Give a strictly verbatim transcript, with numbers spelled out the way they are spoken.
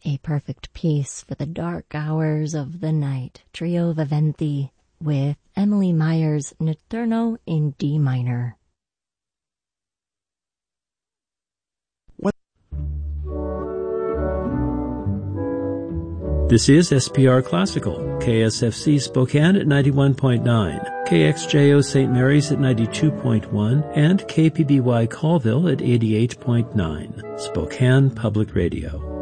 A perfect piece for the dark hours of the night. Trio Viventi with Emily Meyer's Notturno in D minor. This is S P R Classical, K S F C Spokane at ninety-one point nine, K X J O Saint Mary's at ninety-two point one, and K P B Y Colville at eighty-eight point nine, Spokane Public Radio.